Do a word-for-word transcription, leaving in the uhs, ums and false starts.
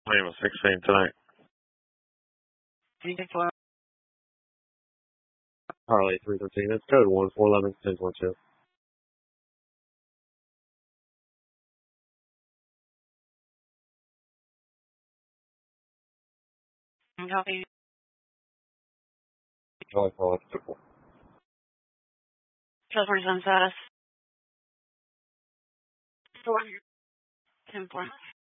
Name was sixteen tonight. Anything for Harley three thirteen. It's code one four eleven ten one two. copy? Charlie four Trust reason status. Four. Ten four.